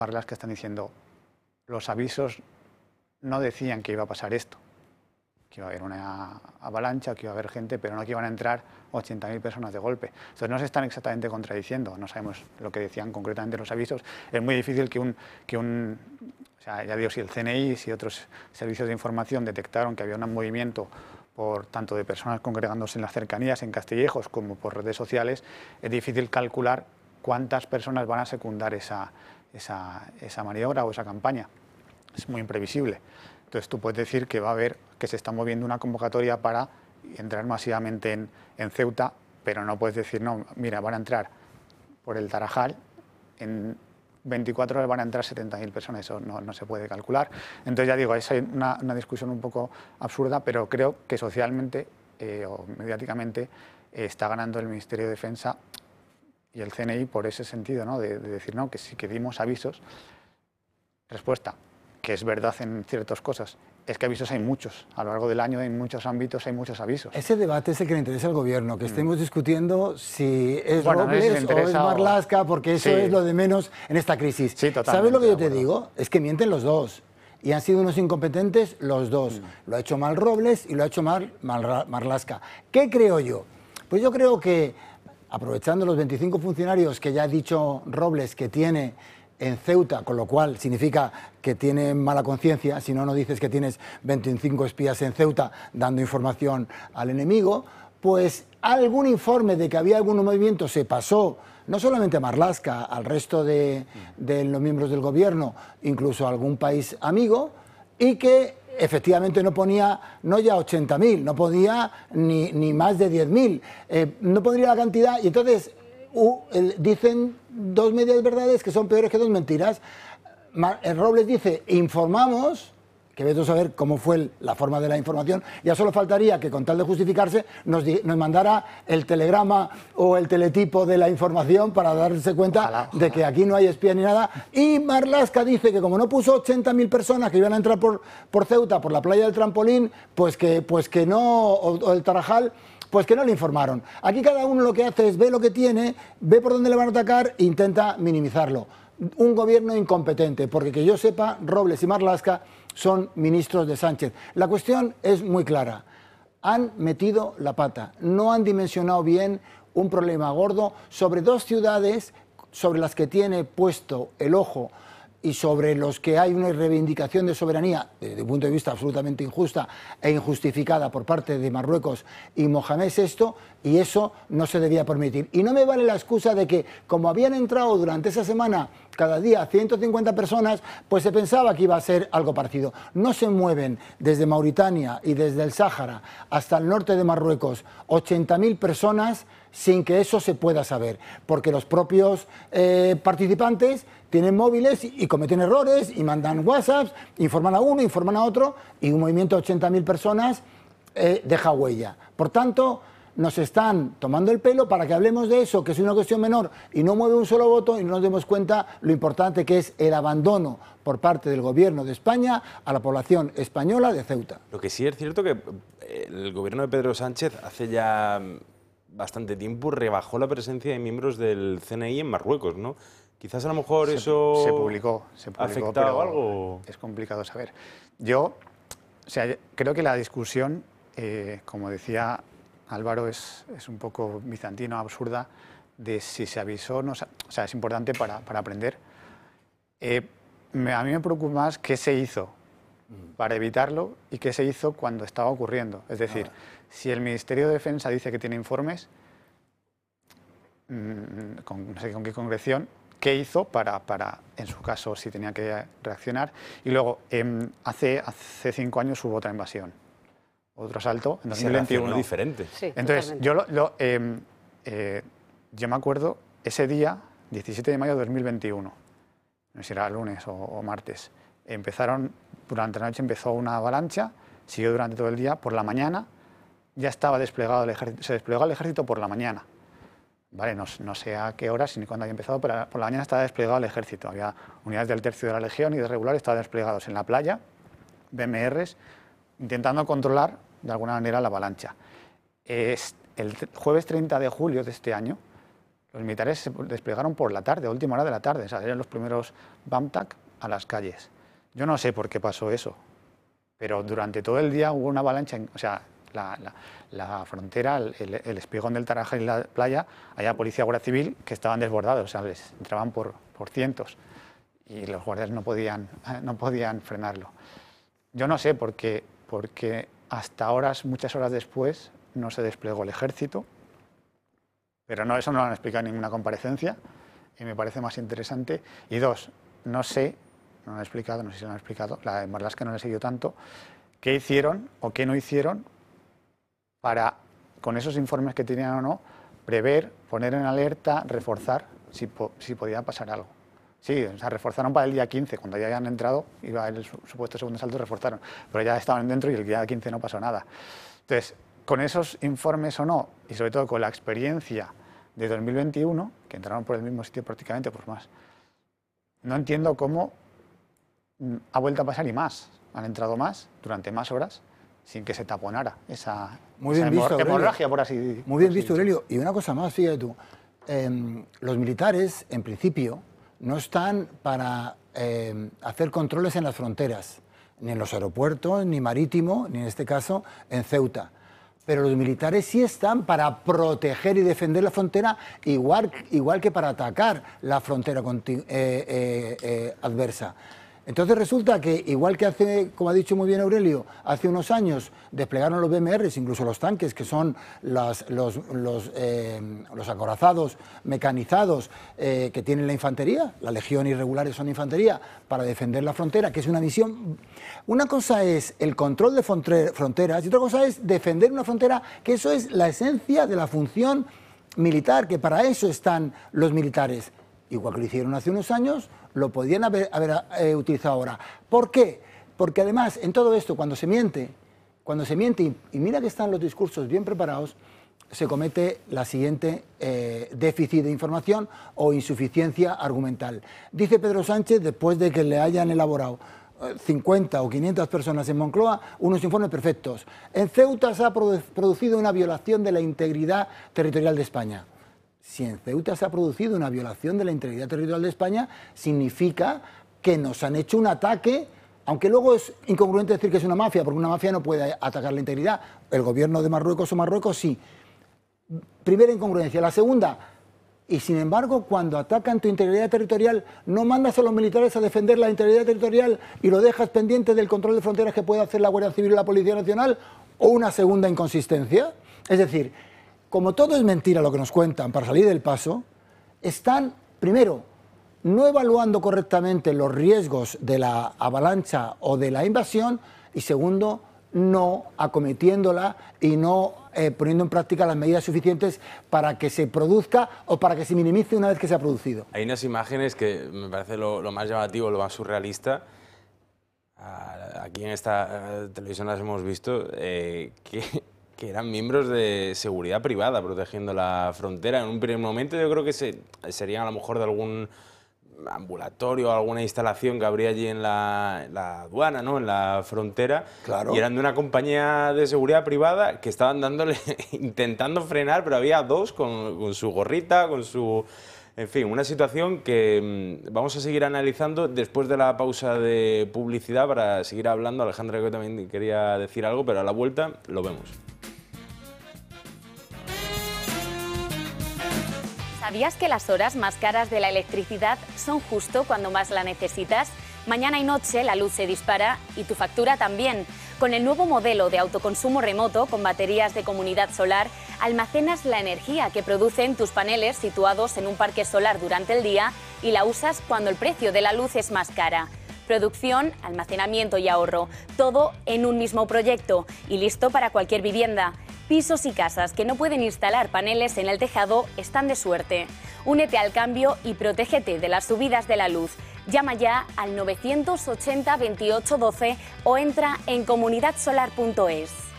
Marlas que están diciendo, los avisos no decían que iba a pasar esto, que iba a haber una avalancha, que iba a haber gente, pero no que iban a entrar 80.000 personas de golpe. Entonces no se están exactamente contradiciendo, no sabemos lo que decían concretamente los avisos. Es muy difícil o sea, ya digo, si el CNI, si otros servicios de información detectaron que había un movimiento tanto de personas congregándose en las cercanías, en Castillejos, como por redes sociales, es difícil calcular cuántas personas van a secundar esa maniobra o esa campaña. Es muy imprevisible. Entonces tú puedes decir que que se está moviendo una convocatoria para entrar masivamente en Ceuta, pero no puedes decir, no, mira, van a entrar por el Tarajal, en 24 horas van a entrar 70.000 personas, eso no se puede calcular. Entonces ya digo, es una discusión un poco absurda, pero creo que socialmente o mediáticamente está ganando el Ministerio de Defensa y el CNI por ese sentido, ¿no? de decir, no, que sí que dimos avisos. Respuesta, que es verdad en ciertas cosas, es que avisos hay muchos. A lo largo del año, en muchos ámbitos, hay muchos avisos. Ese debate es el que le interesa al Gobierno, que estemos discutiendo si es Robles no sé si o es Marlaska, porque eso es lo de menos en esta crisis. Sí, ¿Sabes lo que yo te digo? Es que mienten los dos. Y han sido unos incompetentes los dos. Lo ha hecho mal Robles y lo ha hecho mal Marlaska. ¿Qué creo yo? Pues yo creo que, aprovechando los 25 funcionarios que ya ha dicho Robles que tiene en Ceuta, con lo cual significa que tiene mala conciencia, si no, no dices que tienes 25 espías en Ceuta dando información al enemigo, pues algún informe de que había algún movimiento se pasó, no solamente a Marlaska, al resto de los miembros del gobierno, incluso a algún país amigo, y que efectivamente no ponía, no ya 80.000, no podía ni más de 10.000, no pondría la cantidad, y entonces dicen dos medias verdades que son peores que dos mentiras. Robles dice, informamos, que vete a saber cómo fue la forma de la información, ya solo faltaría que con tal de justificarse nos mandara el telegrama o el teletipo de la información para darse cuenta ojalá. De que aquí no hay espía ni nada. Y Marlaska dice que como no puso 80.000 personas que iban a entrar por Ceuta, por la playa del Trampolín, pues que no, o el Tarajal, pues que no le informaron. Aquí cada uno lo que hace es ve lo que tiene, ve por dónde le van a atacar e intenta minimizarlo. Un gobierno incompetente, porque que yo sepa, Robles y Marlaska son ministros de Sánchez. La cuestión es muy clara. Han metido la pata, no han dimensionado bien un problema gordo sobre dos ciudades sobre las que tiene puesto el ojo y sobre los que hay una reivindicación de soberanía, desde un punto de vista absolutamente injusta e injustificada por parte de Marruecos y Mohamed VI, y eso no se debía permitir. Y no me vale la excusa de que, como habían entrado durante esa semana cada día 150 personas, pues se pensaba que iba a ser algo parecido. No se mueven desde Mauritania y desde el Sáhara hasta el norte de Marruecos 80.000 personas sin que eso se pueda saber, porque los propios participantes tienen móviles y cometen errores y mandan WhatsApps, informan a uno, informan a otro, y un movimiento de 80.000 personas deja huella. Por tanto, nos están tomando el pelo para que hablemos de eso, que es una cuestión menor y no mueve un solo voto, y no nos demos cuenta lo importante que es el abandono por parte del gobierno de España a la población española de Ceuta. Lo que sí es cierto que el gobierno de Pedro Sánchez hace ya bastante tiempo rebajó la presencia de miembros del CNI en Marruecos, ¿no? Quizás a lo mejor eso se publicó, afectado pero algo. Es complicado saber. Yo, creo que la discusión, como decía Álvaro, es un poco bizantino, absurda, de si se avisó o no. O sea, es importante para aprender. A mí me preocupa más qué se hizo para evitarlo y qué se hizo cuando estaba ocurriendo. Es decir, si el Ministerio de Defensa dice que tiene informes, no sé con qué concreción, qué hizo para, en su caso, si tenía que reaccionar. Y luego, hace 5 años hubo otra invasión, otro asalto, en 2021. Diferente. Sí, entonces, yo me acuerdo ese día, 17 de mayo de 2021, no sé si era lunes o martes, durante la noche empezó una avalancha, siguió durante todo el día, por la mañana ya estaba desplegado el ejército, se desplegó el ejército por la mañana. Vale, no sé a qué horas ni cuándo había empezado, pero por la mañana estaba desplegado el ejército. Había unidades del Tercio de la Legión y de regulares estaban desplegados en la playa, BMRs, intentando controlar de alguna manera la avalancha. El jueves 30 de julio de este año, Los militares se desplegaron por la tarde, a última hora de la tarde, salieron los primeros BAMTAC a las calles. Yo no sé por qué pasó eso, pero durante todo el día hubo una avalancha, o sea, la frontera, el espigón del Tarajal y la playa, había policía, guardia civil que estaban desbordados, o sea, les entraban por cientos y los guardias no podían frenarlo. Yo no sé porque hasta muchas horas después, no se desplegó el ejército, pero no, eso no lo han explicado en ninguna comparecencia y me parece más interesante. Y dos, no sé, no lo han explicado, no sé si lo han explicado, la de Marlaska no le he seguido tanto, qué hicieron o qué no hicieron para, con esos informes que tenían o no, prever, poner en alerta, reforzar si podía pasar algo. Sí, o sea, reforzaron para el día 15, cuando ya habían entrado, iba el supuesto segundo asalto, reforzaron, pero ya estaban dentro y el día 15 no pasó nada. Entonces, con esos informes o no, y sobre todo con la experiencia de 2021, que entraron por el mismo sitio prácticamente, pues más, no entiendo cómo ha vuelto a pasar y más, han entrado más, durante más horas, sin que se taponara esa hemorragia, por así decirlo. Muy bien visto, Aurelio. Y una cosa más, fíjate tú, los militares, en principio, no están para hacer controles en las fronteras, ni en los aeropuertos, ni marítimo, ni en este caso en Ceuta. Pero los militares sí están para proteger y defender la frontera, igual que para atacar la frontera adversa. Entonces resulta que, igual que hace, como ha dicho muy bien Aurelio, hace unos años desplegaron los BMRs, incluso los tanques, que son los acorazados mecanizados que tienen la infantería, la legión irregulares son infantería, para defender la frontera, que es una misión. Una cosa es el control de fronteras y otra cosa es defender una frontera, que eso es la esencia de la función militar, que para eso están los militares. Igual que lo hicieron hace unos años, lo podían haber utilizado ahora. ¿Por qué? Porque además, en todo esto, cuando se miente, y mira que están los discursos bien preparados, se comete la siguiente déficit de información o insuficiencia argumental. Dice Pedro Sánchez, después de que le hayan elaborado 50 o 500 personas en Moncloa, unos informes perfectos. En Ceuta se ha producido una violación de la integridad territorial de España. Si en Ceuta se ha producido una violación de la integridad territorial de España, significa que nos han hecho un ataque, aunque luego es incongruente decir que es una mafia, porque una mafia no puede atacar la integridad. El gobierno de Marruecos o Marruecos sí. Primera incongruencia. La segunda, y sin embargo, cuando atacan tu integridad territorial, no mandas a los militares a defender la integridad territorial y lo dejas pendiente del control de fronteras que puede hacer la Guardia Civil o la Policía Nacional, o una segunda inconsistencia. Es decir, como todo es mentira lo que nos cuentan para salir del paso, están, primero, no evaluando correctamente los riesgos de la avalancha o de la invasión, y segundo, no acometiéndola y no poniendo en práctica las medidas suficientes para que se produzca o para que se minimice una vez que se ha producido. Hay unas imágenes que me parece lo más llamativo, lo más surrealista. Aquí en esta televisión las hemos visto, que eran miembros de seguridad privada protegiendo la frontera. En un primer momento yo creo que serían a lo mejor de algún ambulatorio o alguna instalación que habría allí en la aduana, ¿no? En la frontera. Claro. Y eran de una compañía de seguridad privada que estaban intentando frenar, pero había dos con su gorrita, con su... En fin, una situación que vamos a seguir analizando después de la pausa de publicidad para seguir hablando. Alejandra, que también quería decir algo, pero a la vuelta lo vemos. ¿Sabías que las horas más caras de la electricidad son justo cuando más la necesitas? Mañana y noche la luz se dispara y tu factura también. Con el nuevo modelo de autoconsumo remoto con baterías de comunidad solar, almacenas la energía que producen tus paneles situados en un parque solar durante el día y la usas cuando el precio de la luz es más cara. Producción, almacenamiento y ahorro, todo en un mismo proyecto y listo para cualquier vivienda. Pisos y casas que no pueden instalar paneles en el tejado están de suerte. Únete al cambio y protégete de las subidas de la luz. Llama ya al 980 28 12 o entra en comunidadsolar.es.